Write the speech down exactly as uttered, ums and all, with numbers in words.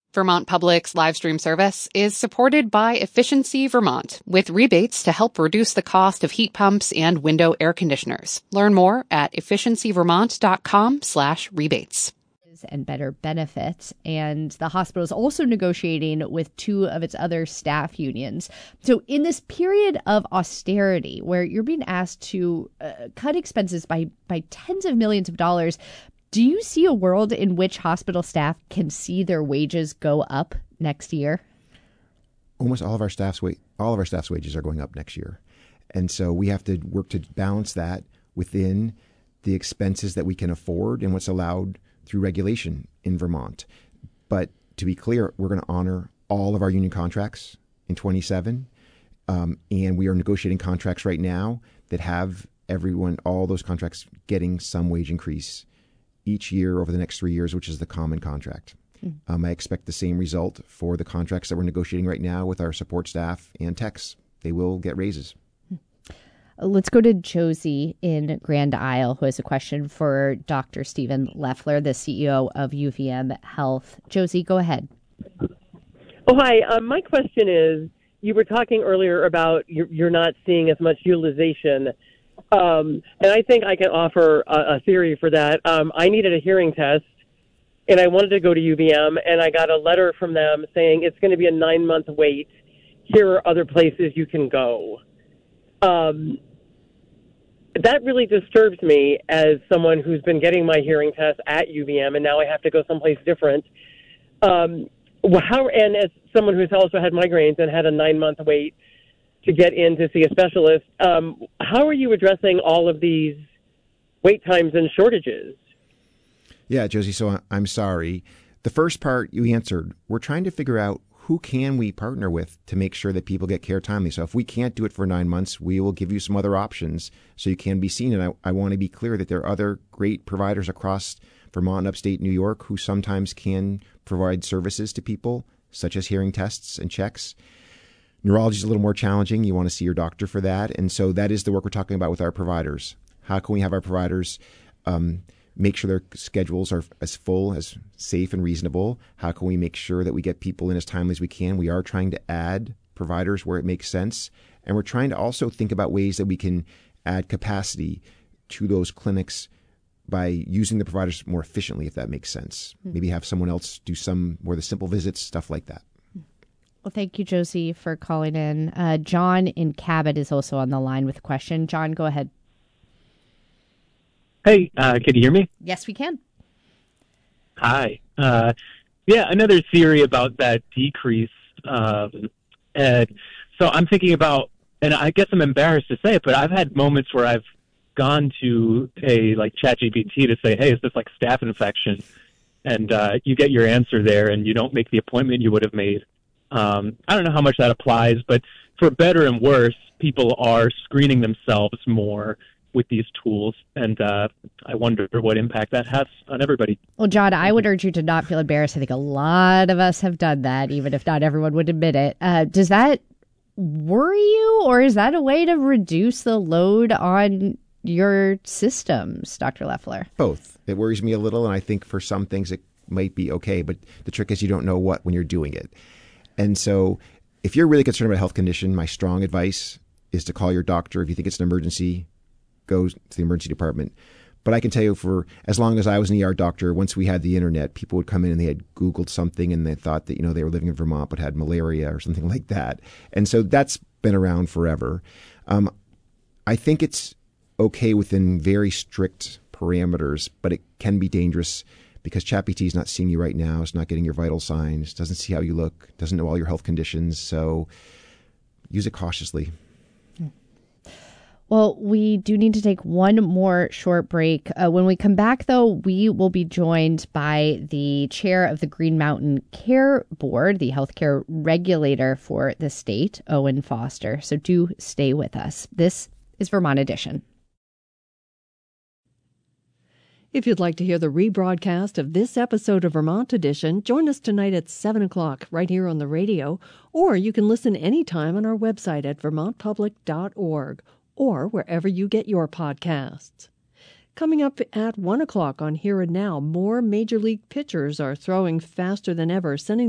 Vermont Public's live stream service is supported by Efficiency Vermont, with rebates to help reduce the cost of heat pumps and window air conditioners. Learn more at efficiencyvermont.com slash rebates. And better benefits. And the hospital is also negotiating with two of its other staff unions. So in this period of austerity, where you're being asked to uh, cut expenses by, by tens of millions of dollars, do you see a world in which hospital staff can see their wages go up next year? Almost all of our staff's wa- all of our staff's wages are going up next year. And so we have to work to balance that within the expenses that we can afford and what's allowed through regulation in Vermont. But to be clear, we're going to honor all of our union contracts in twenty-seven. Um, and we are negotiating contracts right now that have everyone, all those contracts getting some wage increase each year over the next three years, which is the common contract. Mm. Um, I expect the same result for the contracts that we're negotiating right now with our support staff and techs. They will get raises. Let's go to Josie in Grand Isle, who has a question for Doctor Stephen Loeffler, the C E O of U V M Health. Josie, go ahead. Oh, hi. Um, my question is, you were talking earlier about you're, you're not seeing as much utilization. Um, and I think I can offer a, a theory for that. Um, I needed a hearing test, and I wanted to go to U V M, and I got a letter from them saying it's going to be a nine-month wait. Here are other places you can go. Um, that really disturbs me as someone who's been getting my hearing test at U V M, and now I have to go someplace different. Um, how, and as someone who's also had migraines and had a nine-month wait to get in to see a specialist, um, how are you addressing all of these wait times and shortages? Yeah, Josie, so I'm sorry. The first part you answered, we're trying to figure out who can we partner with to make sure that people get care timely. So if we can't do it for nine months, we will give you some other options so you can be seen. And I, I want to be clear that there are other great providers across Vermont and upstate New York who sometimes can provide services to people, such as hearing tests and checks. Neurology is a little more challenging. You want to see your doctor for that. And so that is the work we're talking about with our providers. How can we have our providers um, make sure their schedules are as full, as safe and reasonable? How can we make sure that we get people in as timely as we can? We are trying to add providers where it makes sense. And we're trying to also think about ways that we can add capacity to those clinics by using the providers more efficiently, if that makes sense. Mm-hmm. Maybe have someone else do some more of the simple visits, stuff like that. Well, thank you, Josie, for calling in. Uh, John in Cabot is also on the line with a question. John, go ahead. Hey, uh, can you hear me? Yes, we can. Hi. Uh, yeah, another theory about that decrease. Um, and so I'm thinking about, and I guess I'm embarrassed to say it, but I've had moments where I've gone to a like ChatGPT to say, hey, is this like staph infection? And uh, you get your answer there, and you don't make the appointment you would have made. Um, I don't know how much that applies, but for better and worse, people are screening themselves more with these tools, and uh, I wonder what impact that has on everybody. Well, John, I would urge you to not feel embarrassed. I think a lot of us have done that, even if not everyone would admit it. Uh, does that worry you, or is that a way to reduce the load on your systems, Doctor Loeffler? Both. It worries me a little, and I think for some things it might be okay, but the trick is you don't know what when you're doing it. And so if you're really concerned about a health condition, my strong advice is to call your doctor. If you think it's an emergency, go to the emergency department. But I can tell you, for as long as I was an E R doctor, once we had the internet, people would come in and they had Googled something and they thought that, you know, they were living in Vermont but had malaria or something like that. And so that's been around forever. Um, I think it's okay within very strict parameters, but it can be dangerous because ChatGPT is not seeing you right now. It's not getting your vital signs, doesn't see how you look, doesn't know all your health conditions. So use it cautiously. Well, we do need to take one more short break. Uh, when we come back, though, we will be joined by the chair of the Green Mountain Care Board, the healthcare regulator for the state, Owen Foster. So do stay with us. This is Vermont Edition. If you'd like to hear the rebroadcast of this episode of Vermont Edition, join us tonight at seven o'clock right here on the radio, or you can listen anytime on our website at vermont public dot org or wherever you get your podcasts. Coming up at one o'clock on Here and Now, more Major League pitchers are throwing faster than ever, sending